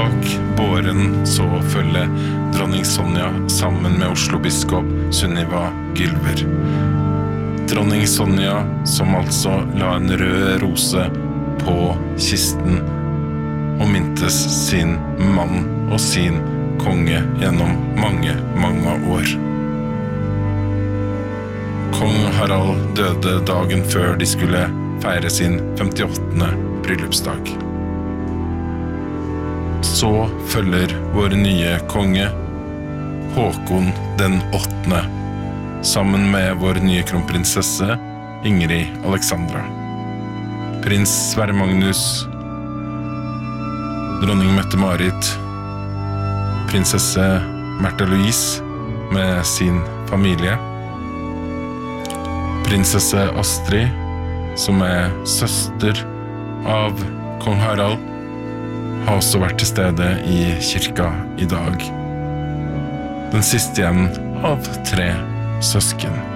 Bak båren så følger dronning Sonja sammen med Oslo-biskop Sunniva Gylver. Dronning Sonja, som altså la en rød rose på kisten og mintes sin mann og sin konge gjennom mange, mange år. Kong Harald døde dagen før de skulle feire sin 58. bryllupsdag. Så følger vår nye konge, Håkon den 8., sammen med vår nye kronprinsesse, Ingrid Alexandra. Prins Sverre Magnus, dronning Mette-Marit, prinsesse Märtha Louise med sin familie, prinsesse Astrid, som søster av kong Harald, har også vært til stede i kirka i dag. Den siste igjen av 3 søsken.